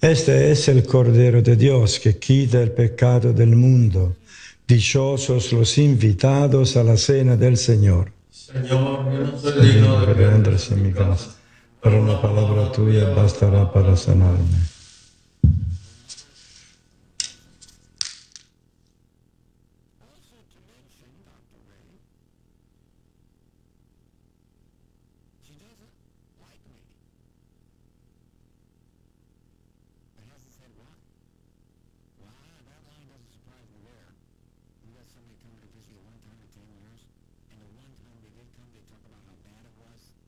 Este es el Cordero de Dios que quita el pecado del mundo. Dichosos los invitados a la cena del Señor. Señor, yo no soy Soy digno digno de que que tú entres entres en en mi mi casa, casa, pero pero una una palabra palabra tuya tuya bastará para sanarme.